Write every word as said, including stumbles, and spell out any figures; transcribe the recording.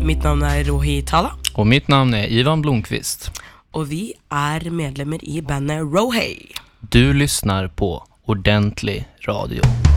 Mitt namn är Rohi Tala. Och mitt namn är Ivan Blomqvist. Och vi är medlemmar i bandet Rohi. Du lyssnar på Ordentlig Radio.